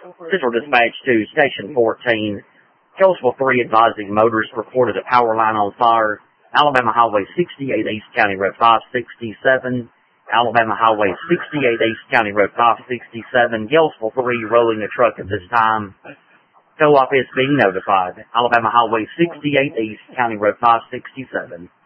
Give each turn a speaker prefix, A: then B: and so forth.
A: Central Dispatch to Station 14. Charlottesville 3 advising motorists reported a power line on fire. Alabama Highway 68 East County Road 567. Alabama Highway 68 East County Road 567. Charlottesville 3 rolling a truck at this time. Co-op is being notified. Alabama Highway 68 East County Road 567.